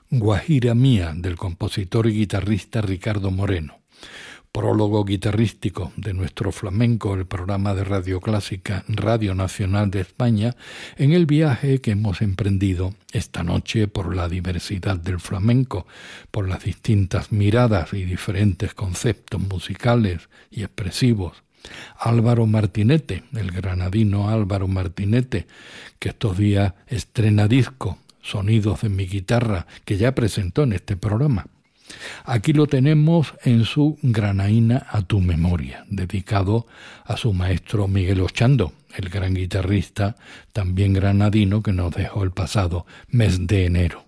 Guajira Mía, del compositor y guitarrista Ricardo Moreno. Prólogo guitarrístico de nuestro flamenco, el programa de Radio Clásica, Radio Nacional de España, en el viaje que hemos emprendido esta noche por la diversidad del flamenco, por las distintas miradas y diferentes conceptos musicales y expresivos. Álvaro Martinete, el granadino Álvaro Martinete, que estos días estrena disco, Sonidos de mi guitarra, que ya presentó en este programa. Aquí lo tenemos en su Granaína a tu memoria, dedicado a su maestro Miguel Ochando, el gran guitarrista, también granadino, que nos dejó el pasado mes de enero.